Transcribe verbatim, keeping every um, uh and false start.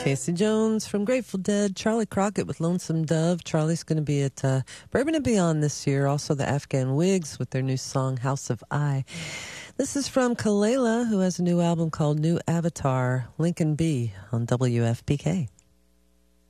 Casey Jones from Grateful Dead, Charlie Crockett with Lonesome Dove. Charlie's going to be at uh, Bourbon and Beyond this year. Also the Afghan Wigs with their new song, House of I. This is from Kalela, who has a new album called New Avatar, Lincoln B on W F P K.